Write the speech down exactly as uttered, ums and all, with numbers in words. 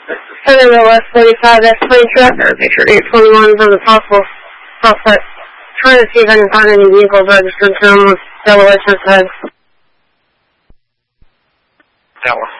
Sending the West forty-five S twenty-two after picture eight twenty-one from the possible suspect. Trying to see if I can find any vehicles registered to them with Delaware Church Head. Tower.